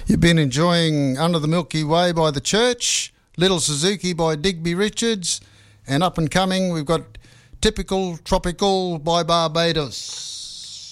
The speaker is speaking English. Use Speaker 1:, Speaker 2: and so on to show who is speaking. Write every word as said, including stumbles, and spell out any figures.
Speaker 1: You've been enjoying Under the Milky Way by The Church, Little Suzuki by Digby Richards, and up and coming we've got Typical Tropical by Barbados.